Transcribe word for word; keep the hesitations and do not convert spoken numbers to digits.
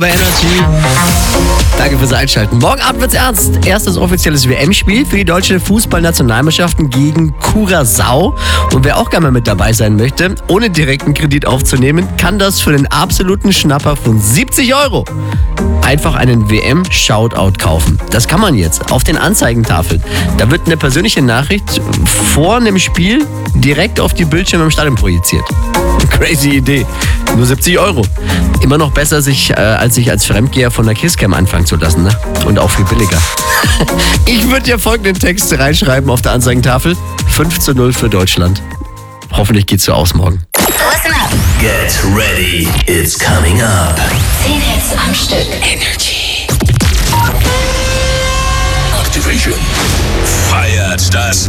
Bei Energy. Danke fürs Einschalten. Morgen Abend wird's ernst. Erstes offizielles W M-Spiel für die deutsche Fußballnationalmannschaften gegen Curaçao. Und wer auch gerne mal mit dabei sein möchte, ohne direkten Kredit aufzunehmen, kann das für den absoluten Schnapper von siebzig Euro einfach einen W M-Shoutout kaufen. Das kann man jetzt auf den Anzeigentafeln. Da wird eine persönliche Nachricht vor einem Spiel direkt auf die Bildschirme im Stadion projiziert. Crazy Idee. Nur siebzig Euro. Immer noch besser, sich, äh, als sich als Fremdgeher von der Kisscam anfangen zu lassen, ne? Und auch viel billiger. Ich würde dir folgenden Text reinschreiben auf der Anzeigentafel. fünf zu null für Deutschland. Hoffentlich geht's so aus morgen. Listen up. Get ready, it's coming up. zehn Hits am Stück. Energy. Activation. Feiert das